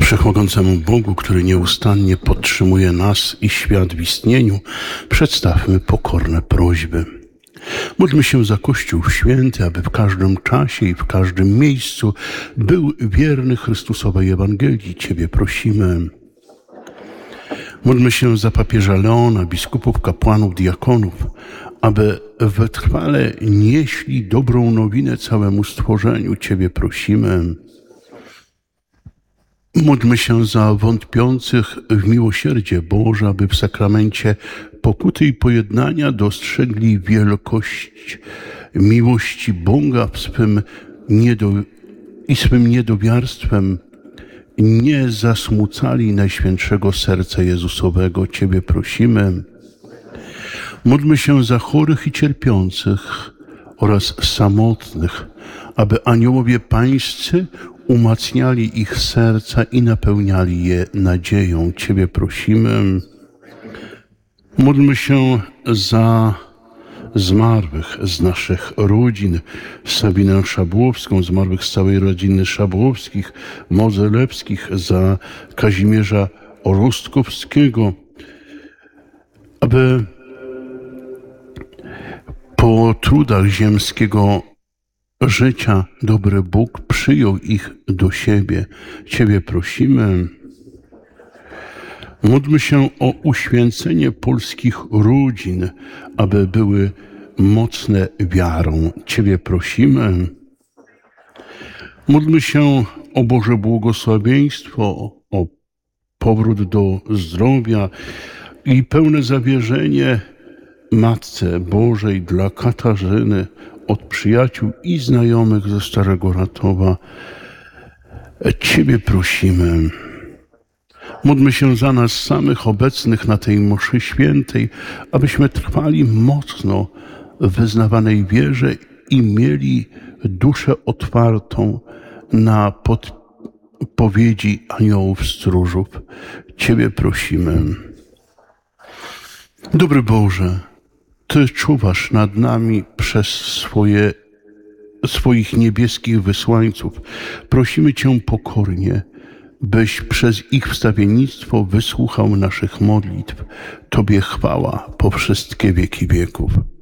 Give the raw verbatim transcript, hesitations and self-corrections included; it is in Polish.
Wszechmogącemu Bogu, który nieustannie podtrzymuje nas i świat w istnieniu, przedstawmy pokorne prośby. Módlmy się za Kościół święty, aby w każdym czasie i w każdym miejscu był wierny Chrystusowej Ewangelii. Ciebie prosimy. Módlmy się za papieża Leona, biskupów, kapłanów, diakonów, aby wytrwale nieśli dobrą nowinę całemu stworzeniu. Ciebie prosimy. Módlmy się za wątpiących w miłosierdzie Boże, aby w sakramencie pokuty i pojednania dostrzegli wielkość miłości Boga w swym niedo, i swym niedowiarstwem nie zasmucali Najświętszego Serca Jezusowego. Ciebie prosimy. Módlmy się za chorych i cierpiących oraz samotnych, aby aniołowie pańscy umacniali ich serca i napełniali je nadzieją. Ciebie prosimy. Módlmy się za zmarłych z naszych rodzin, Sabinę Szabłowską, zmarłych z całej rodziny Szabłowskich, Modzelewskich, za Kazimierza Rostkowskiego, aby po trudach ziemskiego życia dobry Bóg przyjął ich do siebie. Ciebie prosimy. Módlmy się o uświęcenie polskich rodzin, aby były mocne wiarą. Ciebie prosimy. Módlmy się o Boże błogosławieństwo, o powrót do zdrowia i pełne zawierzenie Matce Bożej dla Katarzyny od przyjaciół i znajomych ze Starego Ratowa. Ciebie prosimy. Módlmy się za nas samych obecnych na tej mszy świętej, abyśmy trwali mocno w wyznawanej wierze i mieli duszę otwartą na podpowiedzi aniołów stróżów. Ciebie prosimy. Dobry Boże, Ty czuwasz nad nami przez swoje, swoich niebieskich wysłańców. Prosimy Cię pokornie, byś przez ich wstawiennictwo wysłuchał naszych modlitw. Tobie chwała po wszystkie wieki wieków.